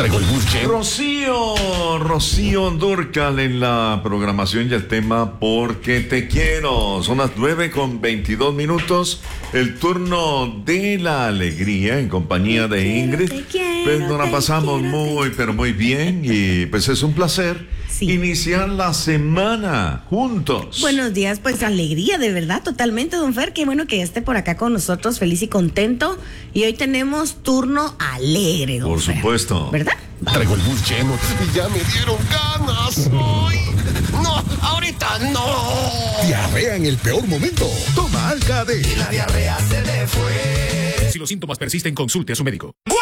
Traigo el buche. Rocío Dúrcal en la programación y el tema Porque te quiero. Son las 9:22. El turno de la alegría en compañía de Ingrid. Pues nos la pasamos pero muy bien. Y pues es un placer iniciar la semana juntos. Buenos días, pues alegría, de verdad, totalmente, don Fer. Qué bueno que esté por acá con nosotros, feliz y contento. Y hoy tenemos turno alegre, don Fer. Por supuesto. ¿Verdad? Traigo el bus lleno y ya me dieron ganas. ¡Ay! ¡No! ¡Ahorita no! Diarrea en el peor momento. Toma Alka-D. La diarrea se le fue. Si los síntomas persisten, consulte a su médico.